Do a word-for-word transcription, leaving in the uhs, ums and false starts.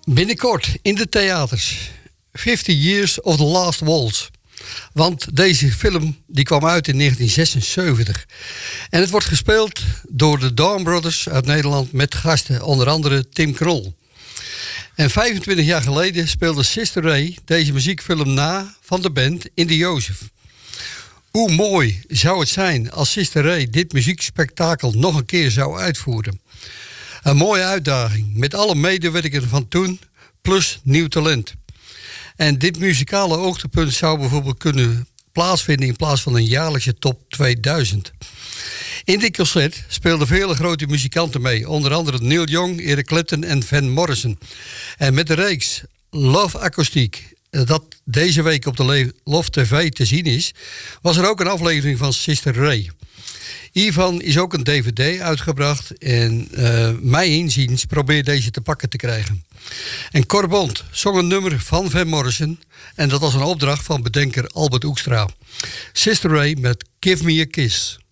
Binnenkort in de theaters. fifty Years of the Last Waltz. Want deze film die kwam uit in negentien zesenzeventig. En het wordt gespeeld door de Dawn Brothers uit Nederland met gasten, onder andere Tim Knol. En vijfentwintig jaar geleden speelde Sister Ray deze muziekfilm na van de band in de Jozef. Hoe mooi zou het zijn als Sister Ray dit muziekspektakel nog een keer zou uitvoeren. Een mooie uitdaging met alle medewerkers van toen plus nieuw talent. En dit muzikale hoogtepunt zou bijvoorbeeld kunnen plaatsvinden in plaats van een jaarlijkse top tweeduizend. In dit concert speelden vele grote muzikanten mee, onder andere Neil Young, Eric Clapton en Van Morrison. En met de reeks Love Akoestiek, dat deze week op de Love T V te zien is, was er ook een aflevering van Sister Ray. Hiervan is ook een dvd uitgebracht en uh, mij inziens probeer deze te pakken te krijgen. En Cor Bond zong een nummer van Van Morrison en dat was een opdracht van bedenker Albert Oekstra. Sister Ray met Give Me a Kiss.